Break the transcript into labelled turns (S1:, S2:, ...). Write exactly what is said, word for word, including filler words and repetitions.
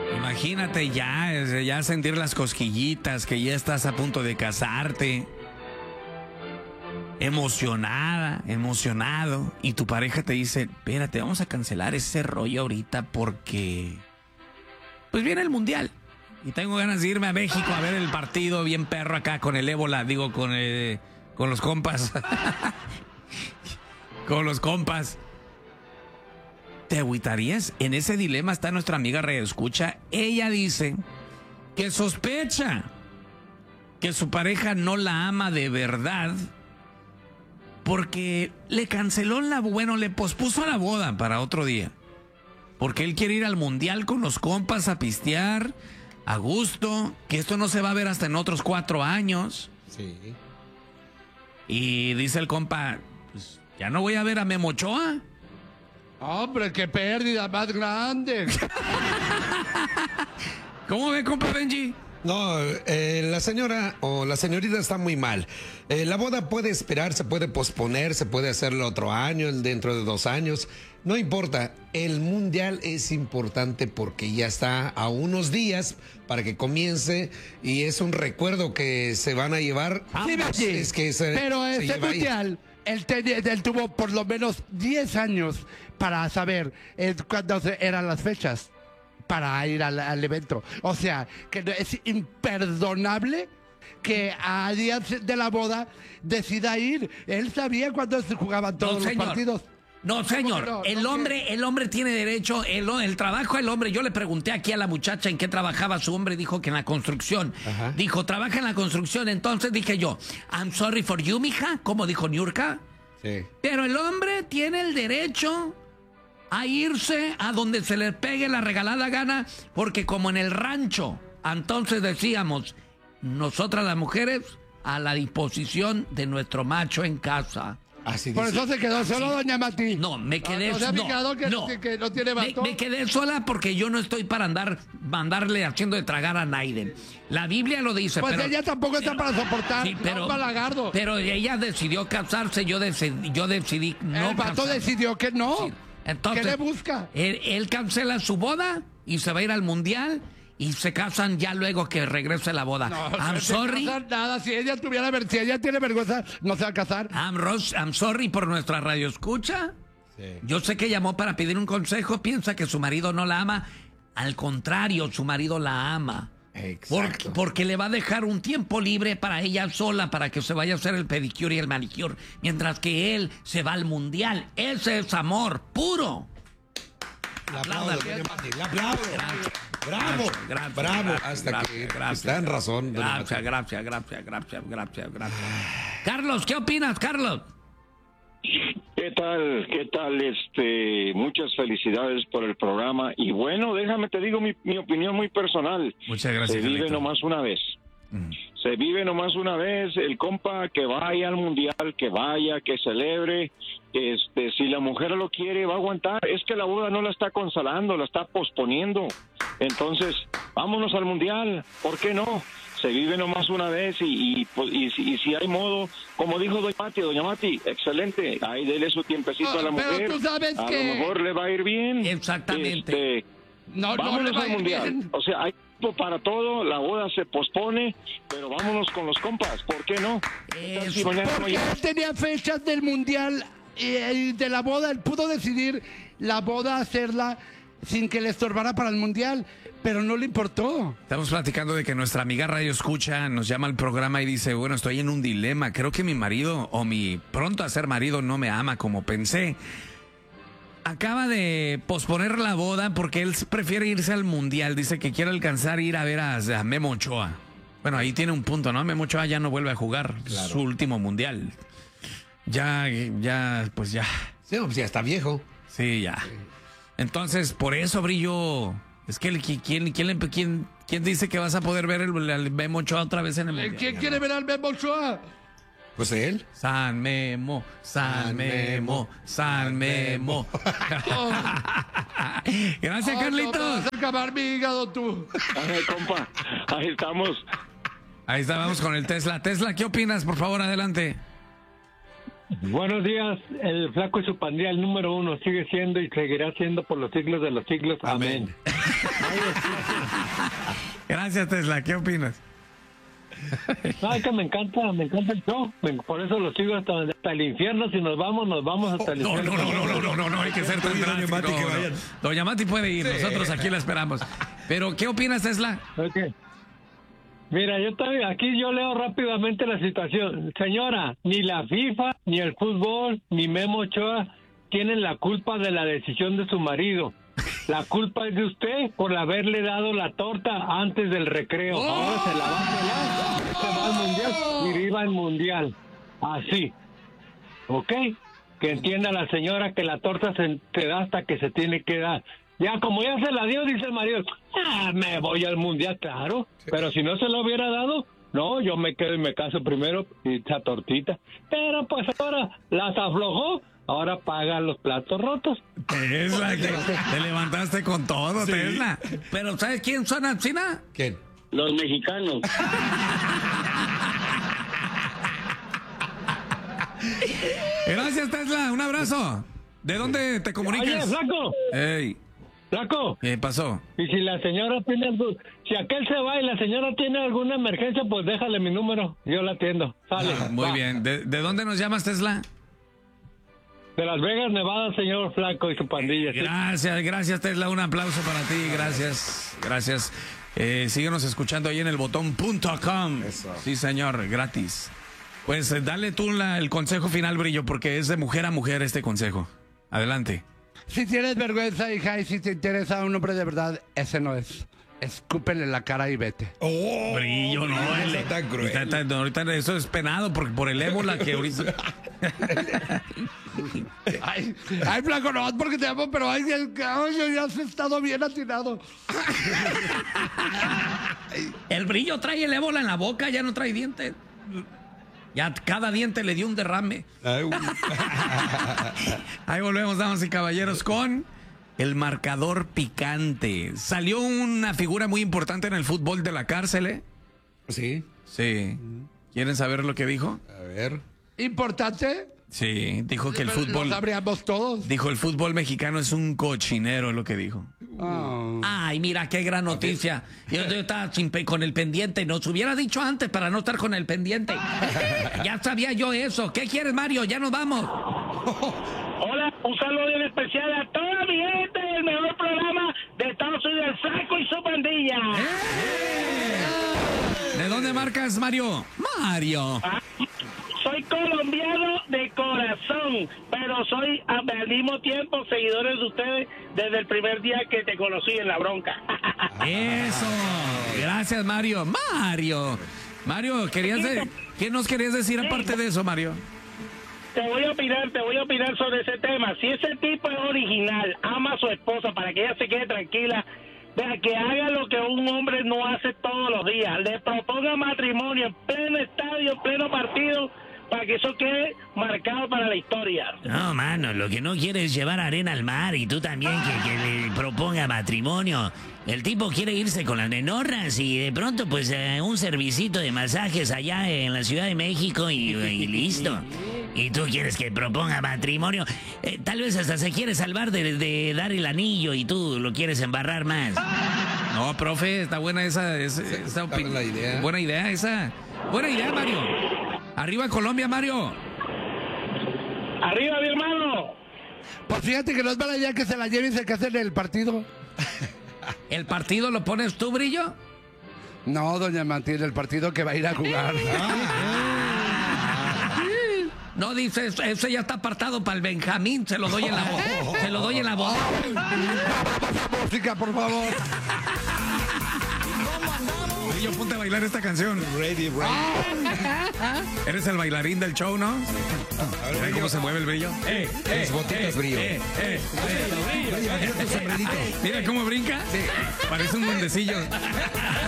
S1: Imagínate ya, ya sentir las cosquillitas, que ya estás a punto de casarte. Emocionada, emocionado. Y tu pareja te dice, espérate, vamos a cancelar ese rollo ahorita porque... pues viene el mundial. Y tengo ganas de irme a México a ver el partido bien perro acá con el ébola, digo, con, eh, con los compas. Con los compas. ¿Te agüitarías? En ese dilema está nuestra amiga Radio Escucha. Ella dice que sospecha que su pareja no la ama de verdad porque le canceló la... bueno, le pospuso la boda para otro día. Porque él quiere ir al mundial con los compas a pistear, a gusto, que esto no se va a ver hasta en otros cuatro años.
S2: Sí.
S1: Y dice el compa, pues ya no voy a ver a Memo Ochoa.
S3: Hombre, qué pérdida más grande.
S1: ¿Cómo ve, compa Benji?
S2: No, eh, la señora o la señorita está muy mal. Eh, la boda puede esperar, se puede posponer, se puede hacerlo otro año, dentro de dos años. No importa, el mundial es importante porque ya está a unos días para que comience y es un recuerdo que se van a llevar.
S3: Sí, Benji,
S2: es que se,
S3: pero
S2: se
S3: este
S2: lleva ahí.
S3: mundial, él, te- él tuvo por lo menos diez años para saber eh, cuándo se- eran las fechas para ir al, al evento. O sea, que no- es imperdonable que a días de la boda decida ir. Él sabía cuándo se jugaban todos
S1: No,
S3: los
S1: señor.
S3: partidos.
S1: No, señor,
S3: no?
S1: el
S3: ¿No
S1: hombre, el hombre tiene derecho, el, el trabajo del hombre. Yo le pregunté aquí a la muchacha en qué trabajaba su hombre, dijo que en la construcción.
S2: Ajá.
S1: Dijo, trabaja en la construcción. Entonces dije yo, I'm sorry for you, mija, como dijo Niurka.
S2: Sí.
S1: Pero el hombre tiene el derecho a irse a donde se le pegue la regalada gana, porque como en el rancho, entonces decíamos, nosotras las mujeres a la disposición de nuestro macho en casa.
S2: Así
S3: Por
S2: dice.
S3: eso se quedó solo doña Mati.
S1: No, me quedé...
S3: ¿No se ha
S1: no,
S3: fijado que,
S1: no.
S3: que no tiene
S1: Me,
S3: bastón?
S1: me quedé sola porque yo no estoy para andar mandarle haciendo de tragar a Naiden. La Biblia lo dice,
S3: Pues
S1: pero...
S3: ella tampoco está para soportar.
S1: Sí, pero,
S3: un balagardo.
S1: pero ella decidió casarse, yo decidí, yo decidí no
S3: El vato
S1: casarme.
S3: decidió que no.
S1: Sí. Entonces,
S3: ¿Qué le busca?
S1: Él, él cancela su boda y se va a ir al mundial y se casan ya luego que regrese la boda.
S3: No,
S1: I'm
S3: no se
S1: sorry.
S3: va a casar nada. Si ella tuviera ver- si ella tiene vergüenza, no se va a casar.
S1: I'm, Ros- I'm sorry por nuestra radio escucha.
S2: Sí.
S1: Yo sé que llamó para pedir un consejo, piensa que su marido no la ama. Al contrario, su marido la ama.
S2: Exacto.
S1: Porque, porque le va a dejar un tiempo libre para ella sola, para que se vaya a hacer el pedicure y el manicure, mientras que él se va al mundial. Ese es amor puro.
S2: La aplaudo,
S1: Apláudale.
S2: doña Mati, la aplaudo.
S1: Gracias.
S2: Bravo,
S1: Gracias,
S2: bravo.
S1: gracias,
S2: Hasta
S1: gracias,
S2: que
S1: gracias.
S2: está en razón, doña
S1: Gracias,
S2: Mati.
S1: gracias, gracias, gracias, gracias, gracias. Carlos, ¿qué opinas, Carlos?
S4: ¿Qué tal? ¿Qué tal? Este, muchas felicidades por el programa. Y bueno, déjame te digo mi, mi opinión muy personal.
S1: Muchas gracias,
S4: Se vive
S1: Carlito.
S4: nomás una vez.
S1: Mm.
S4: Se vive nomás una vez. El compa que vaya al mundial, que vaya, que celebre. Este, si la mujer lo quiere, va a aguantar. Es que la boda no la está consolando, la está posponiendo. Entonces, vámonos al mundial. ¿Por qué no? Se vive nomás una vez y, y, pues, y si- y si hay modo, como dijo doña Mati, doña Mati, excelente, ahí dele su tiempecito
S3: Ah,
S4: a la
S3: pero
S4: mujer,
S3: tú sabes
S4: a
S3: que-
S4: lo mejor le va a ir bien.
S1: Exactamente.
S4: Este,
S3: No, no le
S4: vámonos
S3: va a
S4: al
S3: ir
S4: mundial.
S3: bien.
S4: O sea, hay tiempo para todo, la boda se pospone, pero vámonos con los compas, ¿por qué no?
S1: Eso.
S4: Si mañana no
S3: Porque
S4: llega-
S3: él tenía fechas del mundial y, y de la boda. Él pudo decidir la boda hacerla sin que le estorbara para el mundial, pero no le importó.
S1: Estamos platicando de que nuestra amiga Radio Escucha nos llama al programa y dice, bueno, estoy en un dilema, creo que mi marido o mi pronto a ser marido no me ama como pensé. Acaba de posponer la boda porque él prefiere irse al mundial, dice que quiere alcanzar a ir a ver a, a Memo Ochoa. Bueno, ahí tiene un punto, ¿no? Memo Ochoa ya no vuelve a jugar
S2: Claro.
S1: su último mundial. Ya, ya, pues ya,
S2: Sí, pues ya está viejo.
S1: sí, ya. Entonces, por eso, Brillo, es que el, ¿quién, quién, le- quién, quién dice que vas a poder ver el, el Memo Ochoa otra vez en el
S3: Eh,
S1: mundial?
S3: ¿Quién quiere ver al Memo Ochoa?
S2: Pues él.
S1: San Memo, San Memo, San Memo. Gracias,
S3: Ay, no, me
S1: Carlitos.
S3: vas a acabar mi hígado tú.
S4: Ay, compa, ahí estamos.
S1: Ahí está, vamos con el Tesla. Tesla, ¿qué opinas? Por favor, adelante.
S5: Buenos días, el Flaco y su pandilla, el número uno, sigue siendo y seguirá siendo por los siglos de los siglos. Amén.
S1: Gracias, Tesla. ¿Qué opinas?
S5: No, es que me encanta, me encanta el show. Me- por eso lo sigo hasta, hasta el infierno. Si nos vamos, nos vamos hasta el
S1: No,
S5: infierno.
S1: no, no, no, no, no, no, hay que ser tan
S2: Oye, doña
S1: drástico,
S2: Mati,
S1: no,
S2: que
S1: no.
S2: vayan.
S1: Doña Mati puede ir, nosotros aquí la esperamos. Pero, ¿qué opinas, Tesla?
S5: Ok. Mira, yo estoy aquí, yo leo rápidamente la situación. Señora, ni la FIFA, ni el fútbol, ni Memo Ochoa tienen la culpa de la decisión de su marido. La culpa es de usted por haberle dado la torta antes del recreo. Ahora se la va a pelar, se va al mundial y viva el mundial. Así. ¿Ok? Que entienda la señora que la torta se, se da hasta que se tiene que dar. Ya, como ya se la dio, dice el marido, ah, me voy al mundial, claro. Pero si no se lo hubiera dado, no, yo me quedo y me caso primero y esa tortita. Pero pues ahora las aflojó, ahora paga los platos rotos.
S1: Tesla, que te levantaste con todo, Tesla. Pero, ¿sabes quién suena China?
S2: ¿Quién?
S4: Los mexicanos.
S1: Gracias, Tesla. Un abrazo. ¿De dónde te
S5: Oye,
S1: comunicas?
S5: flaco,
S1: Ey,
S5: flaco.
S1: ¿qué pasó?
S5: Y si la señora tiene algo, si aquel se va y la señora tiene alguna emergencia, pues déjale mi número, yo la atiendo. Sale.
S1: Ah, muy
S5: Va.
S1: bien. ¿De, de dónde nos llamas, Tesla?
S5: De Las Vegas, Nevada, señor Flaco y su pandilla. ¿sí?
S1: Gracias, gracias, Tesla. Un aplauso para ti. Gracias, gracias. Eh, síguenos escuchando ahí en el botón punto com. Sí, señor, gratis. Pues eh, dale tú la- el consejo final, Brillo, porque es de mujer a mujer este consejo. Adelante.
S3: Si tienes vergüenza, hija, y si te interesa un hombre de verdad, ese no es. Escúpele la cara y vete.
S2: Oh,
S1: Brillo, no,
S2: no
S1: el-
S2: está tan cruel.
S1: está tan- ahorita eso es penado por, por el ébola que ahorita.
S3: Ay, ay, flaco, no, porque te amo, pero ay, el caballo ya has estado bien atinado.
S1: El Brillo trae el ébola en la boca, ya no trae dientes. Ya cada diente le dio un derrame.
S2: Ay, uy.
S1: Ahí volvemos, damas y caballeros, con el marcador picante. Salió una figura muy importante en el fútbol de la cárcel, ¿eh?
S2: Sí,
S1: Sí. ¿Quieren saber lo que dijo?
S2: a ver.
S3: Importante.
S1: Sí, dijo que el
S3: Lo
S1: fútbol...
S3: sabríamos todos.
S1: Dijo, el fútbol mexicano es un cochinero, lo que dijo.
S3: Ah.
S1: Ay, mira, qué gran noticia. Yo, yo estaba sin pe- con el pendiente. Nos hubiera dicho antes para no estar con el pendiente. Ya sabía yo eso. ¿Qué quieres, Mario? Ya nos vamos.
S6: Hola, un saludo bien especial a toda mi gente del mejor programa de Estados Unidos, el Flaco y su pandilla.
S1: ¿De dónde marcas, Mario? Mario.
S6: Ah, soy colombiano de corazón, pero soy a- al mismo tiempo seguidores de ustedes desde el primer día que te conocí en La Bronca.
S1: Eso. Gracias, Mario. Mario. Mario, querías de- ¿qué nos querías decir aparte de eso, Mario?
S6: Te voy a opinar, te voy a opinar sobre ese tema. Si ese tipo es original, ama a su esposa para que ella se quede tranquila, vea, que haga lo que un hombre no hace todos los días. Le proponga matrimonio en pleno estadio, en pleno partido, para que eso quede marcado para la historia.
S7: No, mano, lo que no quiere es llevar arena al mar y tú también que, que le proponga matrimonio. El tipo quiere irse con las nenorras y de pronto pues eh, un servicito de masajes allá en la Ciudad de México y, y listo. Y tú quieres que proponga matrimonio. Eh, tal vez hasta se quiere salvar de, de dar el anillo y tú lo quieres embarrar más.
S1: No, profe, está buena esa, esa, esa
S2: está
S1: opin-
S2: buena idea.
S1: Buena idea esa. Buena idea, Mario. Arriba Colombia, Mario.
S6: ¡Arriba, mi hermano!
S3: Pues fíjate que no es mala idea que se la lleve y se case en el partido.
S1: ¿El partido lo pones tú, Brillo?
S3: No, doña Martín, el partido que va a ir a jugar.
S1: No, dice, eso- ese ya está apartado para el Benjamín, se lo doy en la boca. Se lo doy en la boca.
S3: Música, por favor.
S1: Brillo, ponte a bailar esta canción.
S2: Ready, ready.
S1: Eres el bailarín del show, ¿no? ¿Ven cómo se mueve el Brillo? Eh, eh,
S2: Las botitas, Brillo.
S1: eh, eh, eh.
S2: Oye, mira tu sombrerito.
S1: Mira cómo brinca. Parece un duendecillo.